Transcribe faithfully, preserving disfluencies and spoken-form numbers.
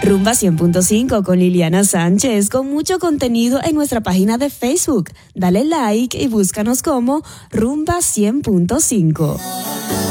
Rumba cien punto cinco con Liliana Sánchez, con mucho contenido en nuestra página de Facebook. Dale like y búscanos como Rumba cien punto cinco.